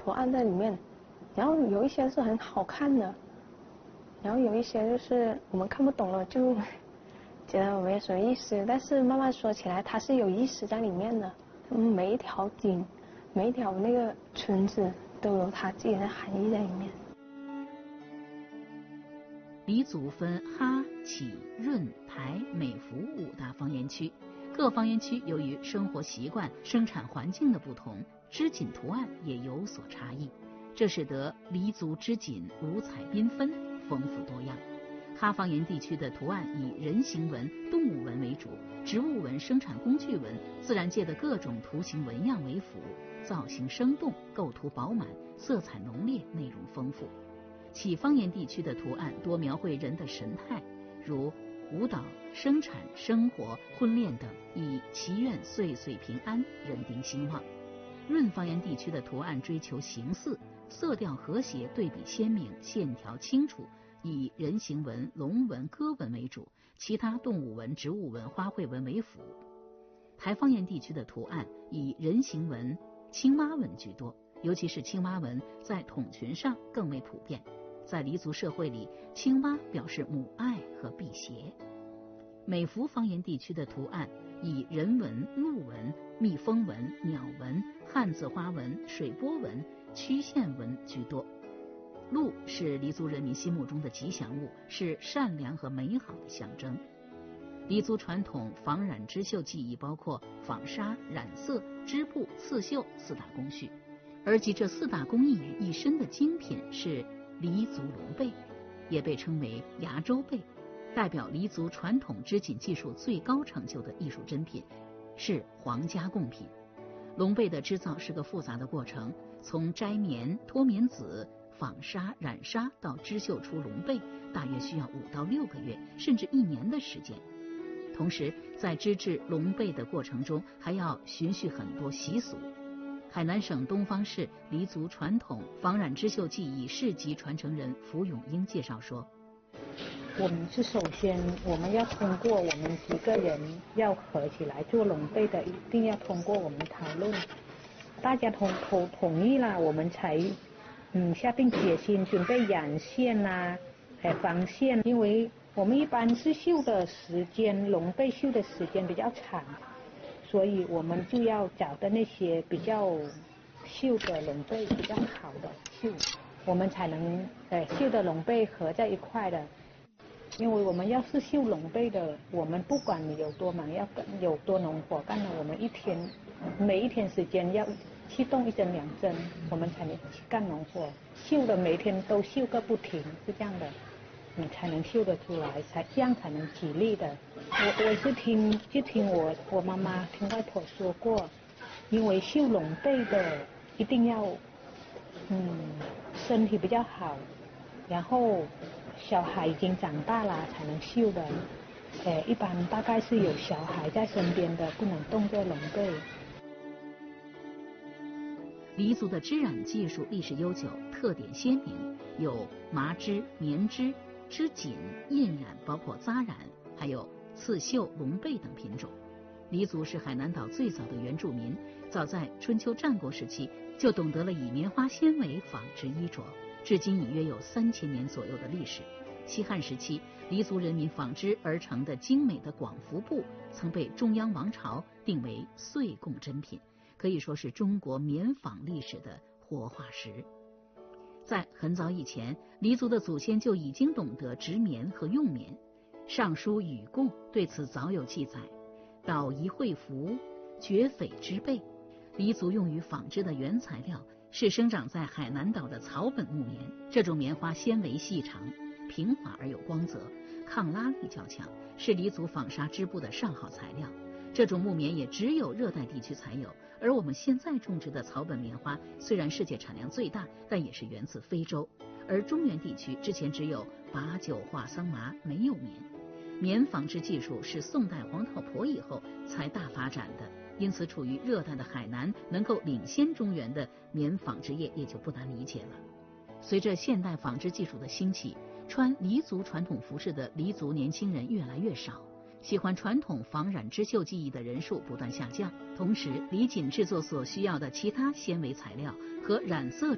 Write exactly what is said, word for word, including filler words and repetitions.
图案在里面，然后有一些是很好看的，然后有一些就是我们看不懂了，就觉得没什么意思。但是慢慢说起来，它是有意思在里面的。嗯，每一条景，每一条那个村子都有它自己的含义在里面。 黎族分哈、启、润、台、美孚五大方言区，各方言区由于生活习惯、生产环境的不同，织锦图案也有所差异，这使得黎族织锦五彩缤纷、丰富多样。哈方言地区的图案以人形纹、动物纹为主，植物纹、生产工具纹、自然界的各种图形纹样为辅，造型生动，构图饱满，色彩浓烈，内容丰富。启方言地区的图案多描绘人的神态，如舞蹈、生产、生活、婚恋等，以祈愿岁岁平安、人丁兴旺。润方言地区的图案追求形似，色调和谐，对比鲜明，线条清楚，以人形纹、龙纹、鸽纹为主，其他动物纹、植物纹、花卉纹为辅。台方言地区的图案以人形纹、青蛙纹居多，尤其是青蛙纹在筒裙上更为普遍。在黎族社会里，青蛙表示母爱和辟邪。美孚方言地区的图案以人纹、鹿纹、蜜蜂纹、鸟纹、汉字花纹、水波纹、曲线纹居多。鹿是黎族人民心目中的吉祥物，是善良和美好的象征。黎族传统纺染织绣技艺包括纺纱、染色、织布、刺绣四大工序，而集这四大工艺于一身的精品是黎族龙被，也被称为牙洲被，代表黎族传统织锦技术最高成就的艺术珍品，是皇家贡品。龙被的织造是个复杂的过程，从摘棉、脱棉籽、纺纱、染纱到织绣出龙被，大约需要五到六个月，甚至一年的时间。同时，在织制龙被的过程中，还要循序很多习俗。海南省东方市黎族传统纺染织绣技艺市级传承人符永英介绍说， 我们是首先我们要通过我们几个人要合起来做龙被的，一定要通过我们讨论，大家同同同意了，我们才嗯下定决心准备染线啦、还纺线，因为我们一般是绣的时间，龙被绣的时间比较长，所以我们就要找的那些比较绣的龙被比较好的绣，我们才能呃绣的龙被合在一块的。因为我们要是绣龙被的，我们不管你有多忙，要有多农活干了，我们一天每一天时间要去动一针两针，我们才能去干农活。绣的每天都绣个不停，是这样的，你才能绣得出来，才这样才能吉利的。我我是听就听我我妈妈听外婆说过，因为绣龙被的一定要嗯身体比较好，然后小孩已经长大了才能绣的，呃，一般大概是有小孩在身边的不能动这龙被。 黎族的织染技术历史悠久，特点鲜明，有麻织、棉织、织锦、印染，包括扎染，还有刺绣、龙被等品种。黎族是海南岛最早的原住民，早在春秋战国时期就懂得了以棉花纤维纺织衣着，至今已约有三千年左右的历史。西汉时期，黎族人民纺织而成的精美的广服布，曾被中央王朝定为岁贡珍品，可以说是中国棉纺历史的活化石。在很早以前，黎族的祖先就已经懂得织棉和用棉，《尚书禹贡》对此早有记载：捣夷会服，绝匪织被。黎族用于纺织的原材料是生长在海南岛的草本木棉，这种棉花纤维细长，平滑而有光泽，抗拉力较强，是黎族纺纱织布的上好材料。这种木棉也只有热带地区才有，而我们现在种植的草本棉花虽然世界产量最大，但也是源自非洲，而中原地区之前只有把酒、画桑麻，没有棉。棉纺织技术是宋代黄道婆以后才大发展的，因此处于热带的海南能够领先中原的棉纺织业也就不难理解了。随着现代纺织技术的兴起，穿黎族传统服饰的黎族年轻人越来越少，喜欢传统纺染织绣技艺的人数不断下降，同时黎锦制作所需要的其他纤维材料和染色